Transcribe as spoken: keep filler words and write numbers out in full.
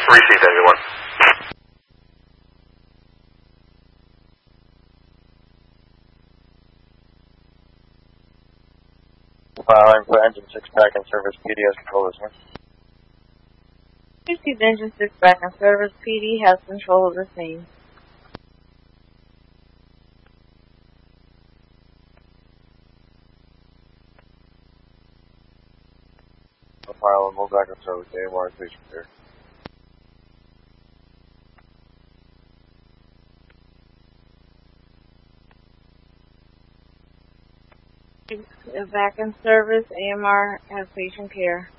Received, engine one. Filing for engine six back in service, P D has control this one. Received engine six back in service, P D has control of the scene. Pilot, move back in service, A M R station clear. Back in service, A M R has patient care.